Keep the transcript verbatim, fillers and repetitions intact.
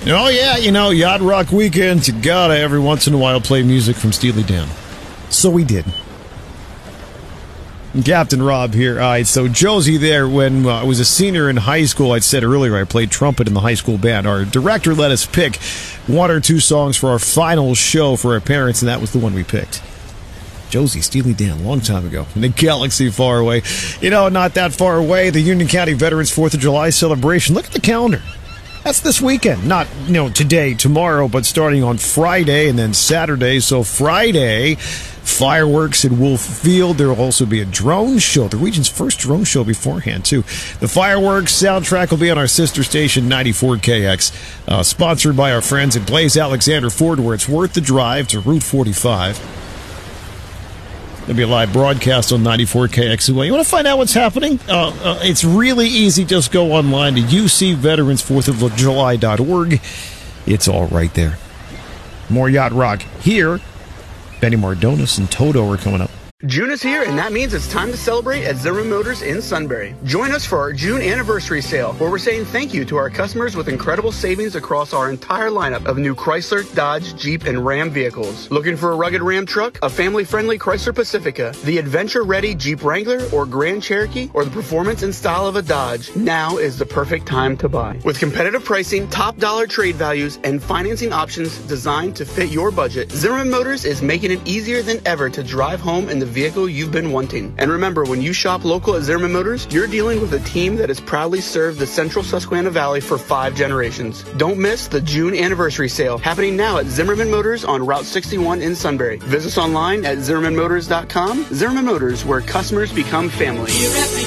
Oh, yeah, you know, Yacht Rock weekends, you gotta every once in a while play music from Steely Dan. So we did. Captain Rob here. All right, so Josie there, when uh, I was a senior in high school, I said earlier I played trumpet in the high school band. Our director let us pick one or two songs for our final show for our parents, and that was the one we picked. Josie, Steely Dan, long time ago, in a galaxy far away. You know, not that far away, the Union County Veterans fourth of July celebration. Look at the calendar. That's this weekend. Not, you know, today, tomorrow, but starting on Friday and then Saturday. So Friday, fireworks at Wolf Field. There will also be a drone show, the region's first drone show beforehand, too. The fireworks soundtrack will be on our sister station, ninety-four K X, uh, sponsored by our friends at Blaze Alexander Ford, where it's worth the drive to Route forty-five. There'll be a live broadcast on ninety-four K X as well. You want to find out what's happening? Uh, uh, it's really easy. Just go online to U C Veterans fourth of July dot org. It's all right there. More Yacht Rock here. Benny Mardones and Toto are coming up. June is here, and that means it's time to celebrate at Zimmerman Motors in Sunbury. Join us for our June anniversary sale, where we're saying thank you to our customers with incredible savings across our entire lineup of new Chrysler, Dodge, Jeep, and Ram vehicles. Looking for a rugged Ram truck, a family-friendly Chrysler Pacifica, the adventure-ready Jeep Wrangler or Grand Cherokee, or the performance and style of a Dodge? Now is the perfect time to buy. With competitive pricing, top-dollar trade values, and financing options designed to fit your budget, Zimmerman Motors is making it easier than ever to drive home in the vehicle you've been wanting. And remember, when you shop local at Zimmerman Motors, you're dealing with a team that has proudly served the central Susquehanna Valley for five generations. Don't miss the June anniversary sale happening now at Zimmerman Motors on Route sixty-one in Sunbury. Visit us online at zimmerman motors dot com. Zimmerman Motors, where customers become family.